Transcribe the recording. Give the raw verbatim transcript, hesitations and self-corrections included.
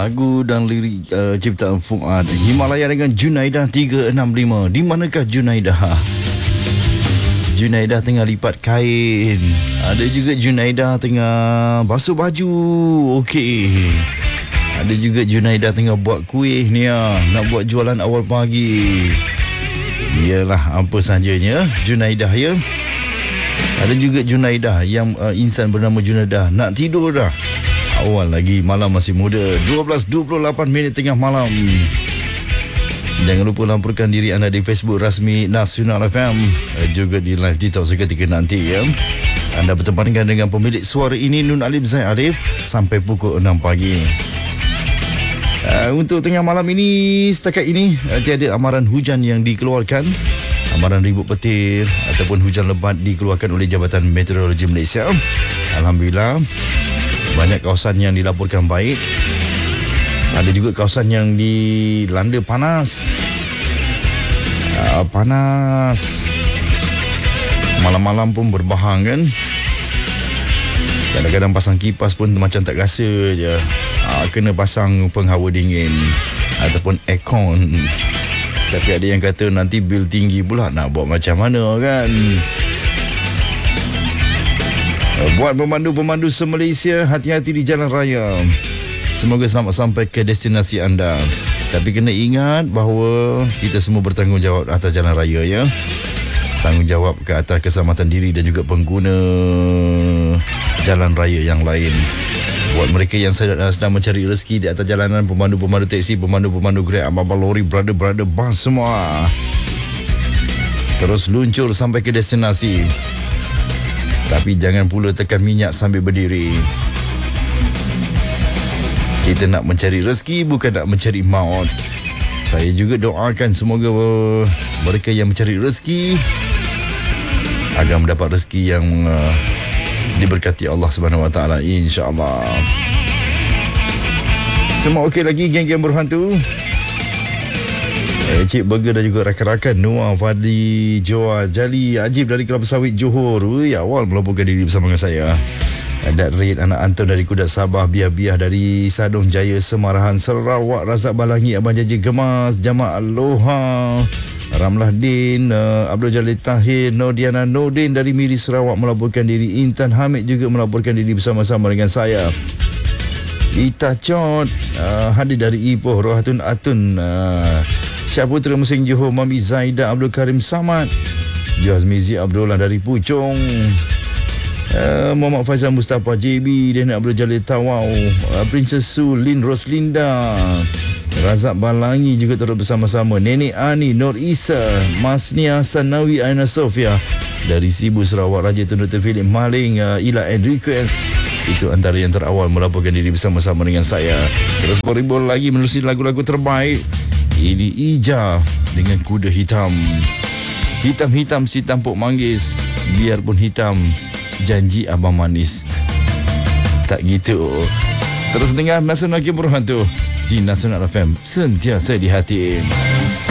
Lagu dan lirik uh, ciptaan Fuad Himalaya dengan Junaidah tiga enam lima. Di manakah Junaidah? Junaidah tengah lipat kain. Ada juga Junaidah tengah basuh baju. Okey. Ada juga Junaidah tengah buat kuih ni ya. Nak buat jualan awal pagi. Iyalah, apa sajanya Junaidah ya. Ada juga Junaidah yang uh, insan bernama Junaidah nak tidur dah. Awal lagi, malam masih muda. dua belas dua puluh lapan minit tengah malam. Jangan lupa lampukan diri anda di Facebook rasmi Nasional F M, juga di live TikTok seketika nanti ya. Anda bertemankan dengan pemilik suara ini, Nun Alif Zaid Arif, sampai pukul enam pagi. Uh, untuk tengah malam ini, setakat ini uh, tiada amaran hujan yang dikeluarkan. Amaran ribut petir ataupun hujan lebat dikeluarkan oleh Jabatan Meteorologi Malaysia. Alhamdulillah, banyak kawasan yang dilaporkan baik. Ada juga kawasan yang dilanda panas. Uh, panas. Malam-malam pun berbahang kan. Kadang-kadang pasang kipas pun macam tak rasa je. Uh, kena pasang penghawa dingin ataupun aircon. Tapi ada yang kata nanti bil tinggi pula, nak buat macam mana kan. Buat pemandu-pemandu se-Malaysia, hati-hati di jalan raya. Semoga selamat sampai ke destinasi anda. Tapi kena ingat bahawa kita semua bertanggungjawab atas jalan raya ya. Tanggungjawab ke atas keselamatan diri dan juga pengguna jalan raya yang lain. Buat mereka yang sedang, sedang mencari rezeki di atas jalanan, pemandu-pemandu teksi, pemandu-pemandu Grab, abang-abang lori, brother-brother, bas semua, terus luncur sampai ke destinasi. Tapi jangan pula tekan minyak sambil berdiri. Kita nak mencari rezeki, bukan nak mencari maut. Saya juga doakan semoga mereka yang mencari rezeki agar mendapat rezeki yang uh, diberkati Allah Subhanahu Wa Taala, insya-Allah. Semua okey lagi, geng-geng berhantu. Eh, Cik Burger dan juga rakan-rakan Noah, Fadli, Joa, Jali, Ajib dari Kelapa Sawit, Johor. Ui, awal melaporkan diri bersama dengan saya. Dat Red, anak Anton dari Kudat Sabah, Biah-Biah dari Sadong Jaya, Semarahan, Sarawak, Razak Balangi, Abang Jaji Gemas, Jamal Aloha, Ramlah Din, uh, Abdul Jalil Tahir, Nordiana Nordin dari Miri Sarawak melaporkan diri. Intan Hamid juga melaporkan diri bersama-sama dengan saya. Ita Chot uh, hadir dari Ipoh, Rohatun Atun, uh, Syaputra Mesing Johor, Mami Zaida, Abdul Karim Samad, Jazmizi Abdullah dari Puchong, uh, Muhammad Faizal Mustafa J B, Dena Abdul Jalil Tawau, uh, Princess Su, Lin Roslinda, Razak Balangi juga terus bersama-sama. Nenek Ani, Nur Isa, Masnia Sanawi, Aina Sofia dari Sibu Sarawak, Raja Tun Doktor Philip Maling, uh, Ila and Request. Itu antara yang terawal melaporkan diri bersama-sama dengan saya. Terus beribul lagi menerusi lagu-lagu terbaik. Ini Ija dengan Kuda Hitam. Hitam-hitam si tampuk manggis, biarpun hitam janji abang manis. Tak gitu. Terus dengar Nasional Game Berhantu di Nasional F M, sentiasa di hati.